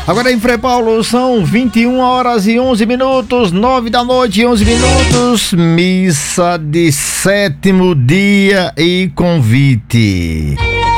Agora em Frei Paulo são 21 horas e 11 minutos, 9 da noite e 11 minutos, missa de sétimo dia e convite.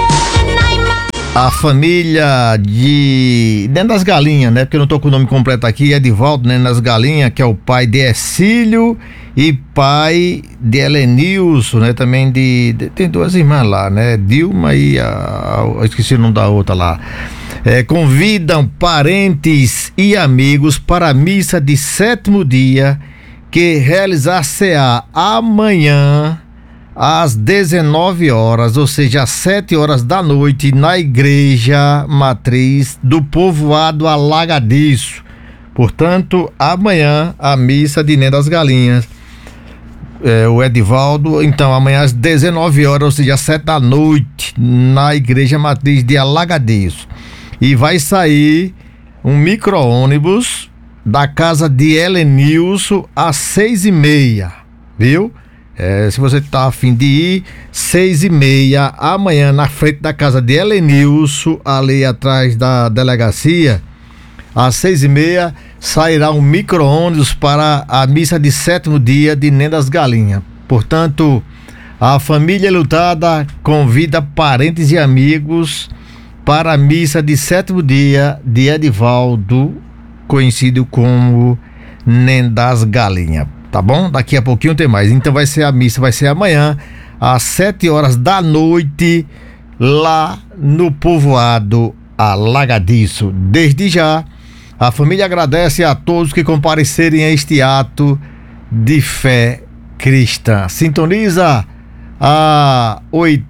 A família de Dentro das Galinhas, né? Porque eu não tô com o nome completo aqui, Edivaldo Dentro das Galinhas, que é o pai de Ercílio e pai de Helenilson, né? Também tem duas irmãs lá, né? Dilma e eu esqueci o nome da outra lá. Convidam parentes e amigos para a missa de sétimo dia, que realizar-se-á amanhã às 19 horas, ou seja, às 7 horas da noite, na igreja matriz do povoado Alagadiço. Portanto, amanhã a missa de Dentro das Galinhas. O Edivaldo, então, amanhã às 19 horas, ou seja, às 7 da noite, na igreja matriz de Alagadiço. E vai sair um micro-ônibus da casa de Helenilson às 6h30, viu? Se você tá a fim de ir, 6h30, amanhã na frente da casa de Helenilson, ali atrás da delegacia, às 6h30, sairá um micro-ônibus para a missa de sétimo dia de Dentro das Galinhas. Portanto, a família lutada convida parentes e amigos para a missa de sétimo dia de Edivaldo, conhecido como Dentro das Galinhas. Tá bom? Daqui a pouquinho tem mais. Então a missa vai ser amanhã, às 7 horas da noite, lá no povoado Alagadiço. Desde já, a família agradece a todos que comparecerem a este ato de fé cristã. Sintoniza a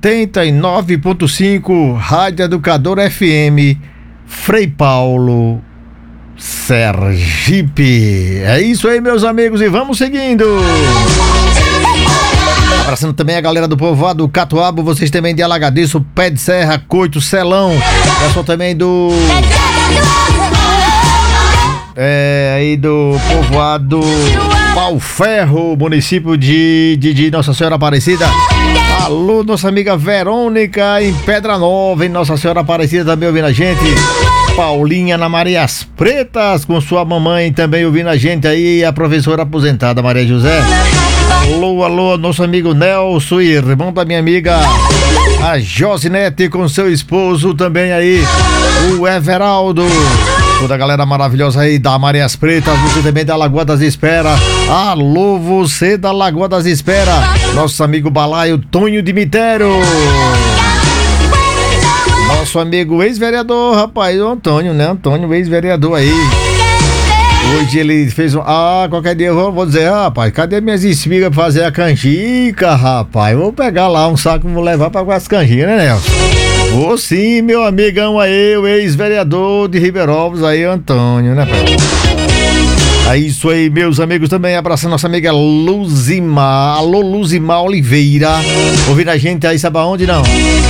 89.5 Rádio Educador FM, Frei Paulo, Sergipe. É isso aí, meus amigos, e vamos seguindo. Abraçando também a galera do povoado Catuabo, vocês também de Alagadiço, Pé de Serra, Coito, Celão. Pessoal também aí do povoado Pau Ferro, município de Nossa Senhora Aparecida. Alô, nossa amiga Verônica em Pedra Nova, em Nossa Senhora Aparecida, também ouvindo a gente. Paulinha na Marias Pretas, com sua mamãe também ouvindo a gente aí, a professora aposentada Maria José. Alô, nosso amigo Nelson, irmão da minha amiga a Josinete, com seu esposo também aí, o Everaldo. Toda a galera maravilhosa aí da Marias Pretas, você também da Lagoa das Esperas. Alô, você da Lagoa das Esperas, nosso amigo Balaio Tonho Dimitério. Nosso amigo ex-vereador, rapaz, o Antônio, né? Antônio, ex-vereador aí. Hoje ele fez qualquer dia eu vou dizer, rapaz, cadê minhas espigas pra fazer a canjica, rapaz? Vou pegar lá um saco e vou levar pra as canjicas, né, Nelson? Vou sim, meu amigão aí, o ex-vereador de Ribeirópolis aí, Antônio, né, pai? É isso aí, meus amigos, também abraçando nossa amiga Luzimar. Alô, Luzimar Oliveira. Ouvindo a gente aí, sabe aonde não?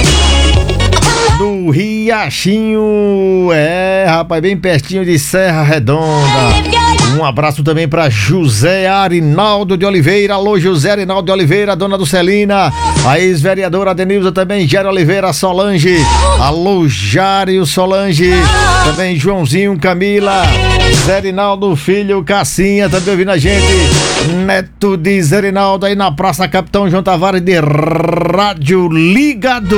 Do Riachinho, rapaz, bem pertinho de Serra Redonda. Um abraço também para José Arinaldo de Oliveira. Alô, José Arinaldo de Oliveira, dona do Celina. A ex-vereadora Denilza também, Jário Oliveira, Solange. Alô, Jário Solange. Também Joãozinho, Camila. Zé Arinaldo, filho, Cassinha, também ouvindo a gente. Neto de Zé Arinaldo aí na Praça Capitão João Tavares de Rádio Ligado.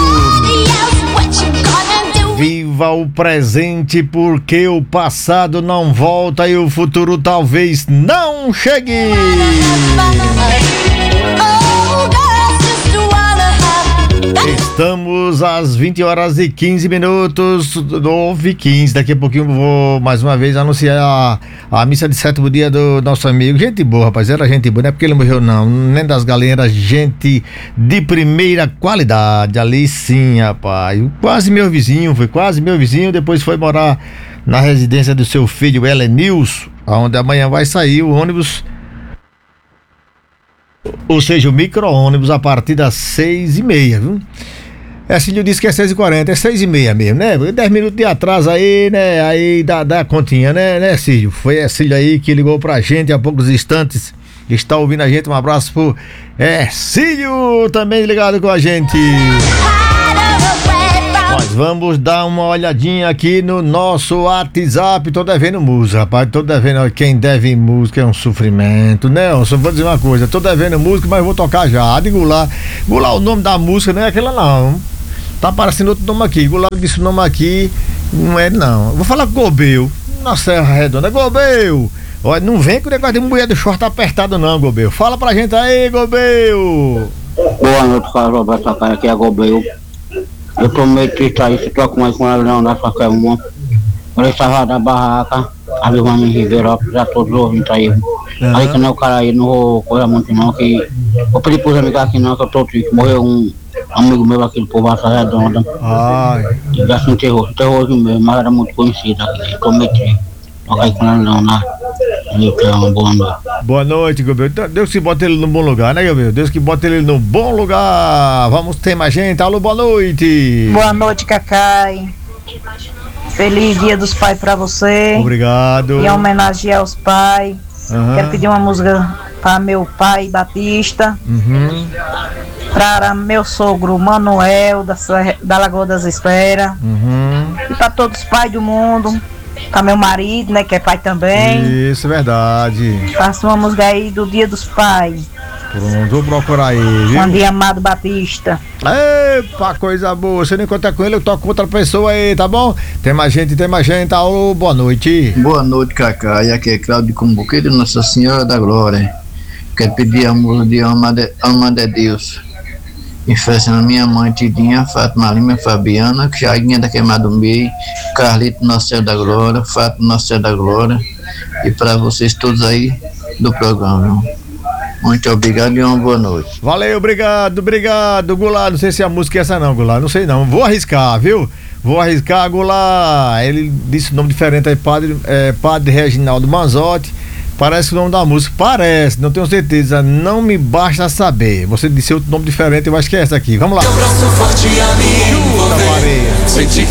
Viva o presente, porque o passado não volta e o futuro talvez não chegue. Estamos às 20 horas e 15 minutos, 9h15. Daqui a pouquinho eu vou mais uma vez anunciar a missa de sétimo dia do nosso amigo. Gente boa, rapaz, era gente boa, não é porque ele morreu não, nem das galinhas, era gente de primeira qualidade, ali sim, rapaz. Quase meu vizinho, depois foi morar na residência do seu filho Helenilson, onde amanhã vai sair o ônibus, ou seja, o micro-ônibus, a partir das 6h30, viu? Cílio disse que é 6h40, é 6h30 mesmo, né? 10 minutos de atraso aí, né? Aí dá continha, né, Cílio? Foi Cílio aí que ligou pra gente há poucos instantes, está ouvindo a gente. Um abraço pro Cílio, também ligado com a gente. Nós vamos dar uma olhadinha aqui no nosso WhatsApp. Tô devendo música, rapaz. Tô devendo. Quem deve música é um sofrimento. Nelson, vou dizer uma coisa. Tô devendo música, mas vou tocar já. De Goulart. Goulart, o nome da música não é aquela, não. Tá aparecendo outro nome aqui. Goulart disse o nome aqui. Não é, não. Vou falar com o Gobel. Na Serra Redonda. Gobel! Olha, não vem com o negócio de mulher do short apertado, não, Gobel. Fala pra gente aí, Gobel. Boa noite, Carlos Roberto Sampaio, aqui é a Gobel. Eu prometi estar aí, se toco mais com ela, não dá qualquer uma. Eu estava da barraca, a Vilma Ribeiro, já todos ouvindo aí. Aí que não é o cara aí, não vou coisa muito não, que vou pedir pros amigos aqui não, que eu tô triste. Morreu um amigo meu aqui do povo Serra Redonda. Ai. E já se enterrou mesmo, mas era muito conhecido aqui. Prometi. Tocar aí com ela não, né? Então, boa noite. Boa noite, Gobel. Deus que bota ele no bom lugar, né, Gobel? Deus que bota ele no bom lugar. Vamos ter mais gente. Alô, boa noite. Boa noite, Cacai. Feliz Dia dos Pais pra você. Obrigado. E em homenagem aos pais. Quero pedir uma música para meu pai Batista. Para meu sogro Manuel, da Lagoa das Esperas. E para todos os pais do mundo. Para meu marido, né, que é pai também. Isso, verdade. Faça uma música aí do Dia dos Pais. Pronto, vou procurar aí, viu? Andy Amado Batista. Epa, coisa boa. Se eu não encontrar com ele, eu toco com outra pessoa aí, tá bom? Tem mais gente. Alô, boa noite. Boa noite, Cacá. E aqui é Cláudio Cumbuqueiro, Nossa Senhora da Glória. Quero pedir a música de Alma de Deus. Em festa na minha mãe Tidinha, Fátima Lima, Fabiana, Chaguinha da Queimada do Meio, Carlito Nosso Senhor da Glória, Fátima Nosso Senhor da Glória. E para vocês todos aí do programa. Muito obrigado e uma boa noite. Valeu, obrigado, Goulart. Não sei se a música é essa não, Goulart. Não sei não. Vou arriscar, viu? Vou arriscar, Goulart. Ele disse o nome diferente aí, Padre Reginaldo Manzotti. Parece o nome da música. Parece, não tenho certeza. Não me basta saber. Você disse outro nome diferente, eu acho que é essa aqui. Vamos lá. Abraço forte, amigo.